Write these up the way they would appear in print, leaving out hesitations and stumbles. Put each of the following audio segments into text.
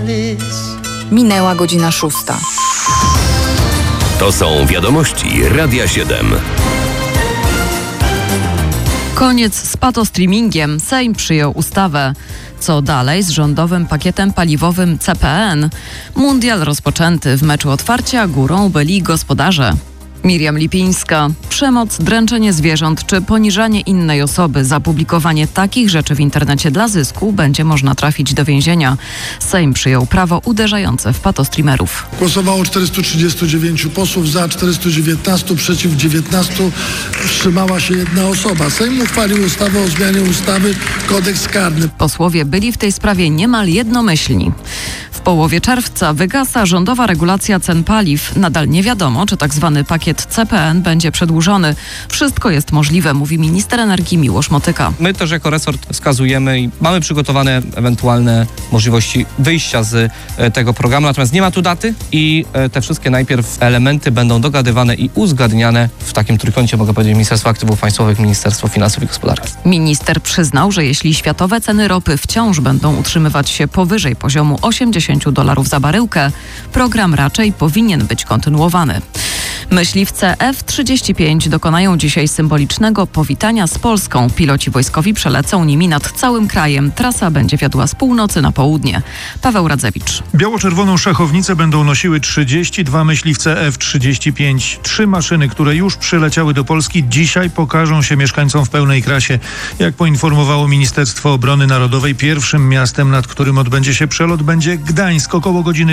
Minęła godzina 6. To są wiadomości Radia 7. Koniec z patostreamingiem. Sejm przyjął ustawę. Co dalej z rządowym pakietem paliwowym CPN? Mundial rozpoczęty. W meczu otwarcia górą byli gospodarze. Miriam Lipińska. Przemoc, dręczenie zwierząt czy poniżanie innej osoby za publikowanie takich rzeczy w internecie dla zysku będzie można trafić do więzienia. Sejm przyjął prawo uderzające w patostreamerów. Głosowało 439 posłów, za 419, przeciw 19. Wstrzymała się jedna osoba. Sejm uchwalił ustawę o zmianie ustawy Kodeks karny. Posłowie byli w tej sprawie niemal jednomyślni. W połowie czerwca wygasa rządowa regulacja cen paliw. Nadal nie wiadomo, czy tak zwany pakiet CPN będzie przedłużony. Wszystko jest możliwe, mówi minister energii Miłosz Motyka. My też jako resort wskazujemy i mamy przygotowane ewentualne możliwości wyjścia z tego programu, natomiast nie ma tu daty i te wszystkie najpierw elementy będą dogadywane i uzgadniane w takim trójkącie, mogę powiedzieć, Ministerstwo Aktywów Państwowych, Ministerstwo Finansów i Gospodarki. Minister przyznał, że jeśli światowe ceny ropy wciąż będą utrzymywać się powyżej poziomu $80 za baryłkę, program raczej powinien być kontynuowany. Myśliwce F-35 dokonają dzisiaj symbolicznego powitania z Polską. Piloci wojskowi przelecą nimi nad całym krajem. Trasa będzie wiodła z północy na południe. Paweł Radzewicz. Biało-czerwoną szachownicę będą nosiły 32 myśliwce F-35. 3 maszyny, które już przyleciały do Polski, dzisiaj pokażą się mieszkańcom w pełnej krasie. Jak poinformowało Ministerstwo Obrony Narodowej, pierwszym miastem, nad którym odbędzie się przelot, będzie Gdańsk. Około godziny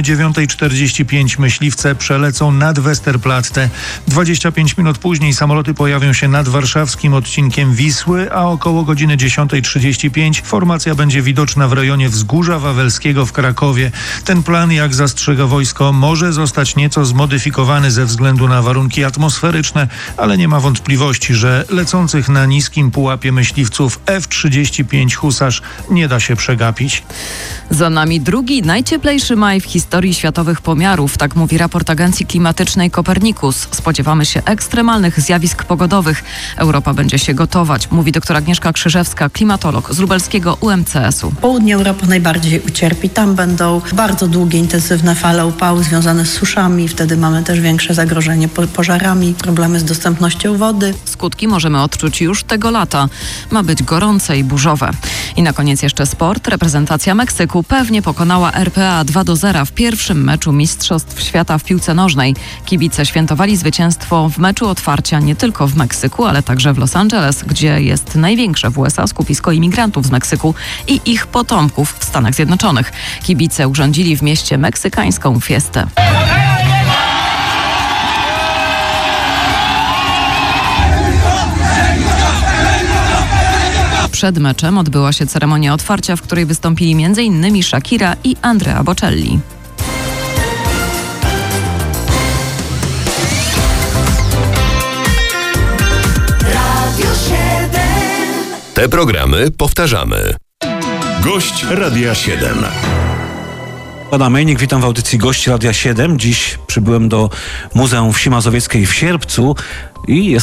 9:45 myśliwce przelecą nad Westerplatte. 25 minut później samoloty pojawią się nad warszawskim odcinkiem Wisły, a około godziny 10:35 formacja będzie widoczna w rejonie Wzgórza Wawelskiego w Krakowie. Ten plan, jak zastrzega wojsko, może zostać nieco zmodyfikowany ze względu na warunki atmosferyczne, ale nie ma wątpliwości, że lecących na niskim pułapie myśliwców F-35 Husarz nie da się przegapić. Za nami drugi, najcieplejszy maj w historii światowych pomiarów, tak mówi raport Agencji Klimatycznej Copernicus. Spodziewamy się ekstremalnych zjawisk pogodowych. Europa będzie się gotować, mówi dr Agnieszka Krzyżewska, klimatolog z lubelskiego UMCS-u. Południe Europy najbardziej ucierpi. Tam będą bardzo długie, intensywne fale upału związane z suszami. Wtedy mamy też większe zagrożenie pożarami, problemy z dostępnością wody. Skutki możemy odczuć już tego lata. Ma być gorące i burzowe. I na koniec jeszcze sport. Reprezentacja Meksyku pewnie pokonała RPA 2-0 w pierwszym meczu Mistrzostw Świata w piłce nożnej. Kibice świętowali zwycięstwo w meczu otwarcia nie tylko w Meksyku, ale także w Los Angeles, gdzie jest największe w USA skupisko imigrantów z Meksyku i ich potomków w Stanach Zjednoczonych. Kibice urządzili w mieście meksykańską fiestę. Przed meczem odbyła się ceremonia otwarcia, w której wystąpili m.in. Shakira i Andrea Bocelli. Te programy powtarzamy. Gość Radia 7. Pana Mejnik, witam w audycji Gość Radia 7. Dziś przybyłem do Muzeum Wsi Mazowieckiej w Sierpcu i